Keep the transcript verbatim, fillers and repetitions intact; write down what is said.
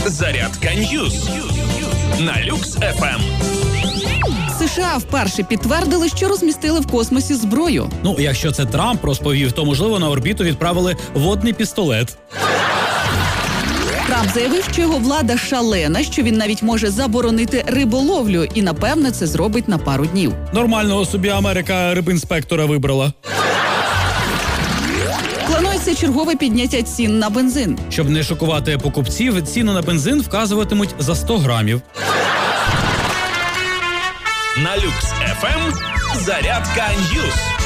Зарядка Ньюс на Люкс еф ем. США вперше підтвердили, що розмістили в космосі зброю. Ну, якщо це Трамп розповів, то, можливо, на орбіту відправили водний пістолет. Трамп заявив, що його влада шалена, що він навіть може заборонити риболовлю і, напевне, це зробить на пару днів. Нормального собі Америка рибінспектора вибрала. Планується чергове підняття цін на бензин. Щоб не шокувати покупців, ціну на бензин вказуватимуть за сто грамів. На Люкс еф ем зарядка Ньюс.